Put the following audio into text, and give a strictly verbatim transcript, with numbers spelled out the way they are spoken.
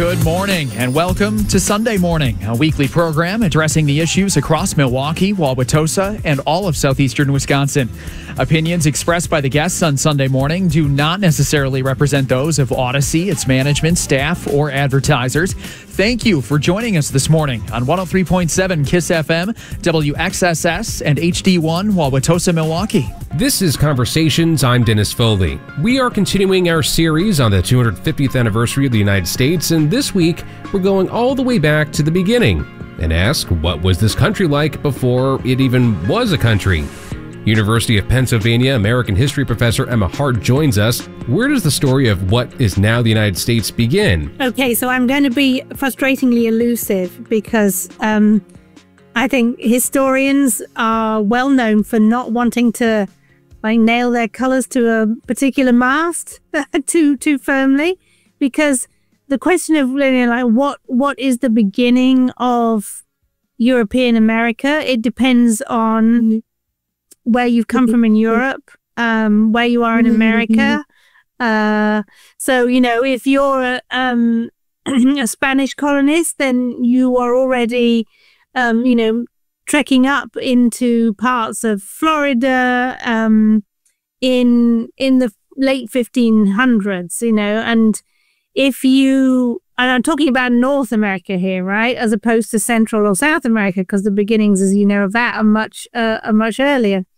Good morning and welcome to Sunday Morning, a weekly program addressing the issues across Milwaukee, Wauwatosa, and all of southeastern Wisconsin. Opinions expressed by the guests on Sunday Morning do not necessarily represent those of Odyssey, its management, staff, or advertisers. Thank you for joining us this morning on one oh three point seven KISS F M, W X S S, and H D one Wauwatosa, Milwaukee. This is Conversations. I'm Dennis Foley. We are continuing our series on the two hundred fiftieth anniversary of the United States, and this week we're going all the way back to the beginning and ask, what was this country like before it even was a country? University of Pennsylvania American history professor Emma Hart joins us. Where does the story of what is now the United States begin? Okay, so I'm going to be frustratingly elusive because um, I think historians are well known for not wanting to like nail their colors to a particular mast too too firmly, because the question of really like what what is the beginning of European America, it depends on where you've come from in Europe, um, where you are in America. Uh, so, you know, if you're a, um, a Spanish colonist, then you are already, um, you know, trekking up into parts of Florida um, in in the late fifteen hundreds, you know, and if you, and I'm talking about North America here, right, as opposed to Central or South America, because the beginnings, as you know, of that are much, uh, are much earlier.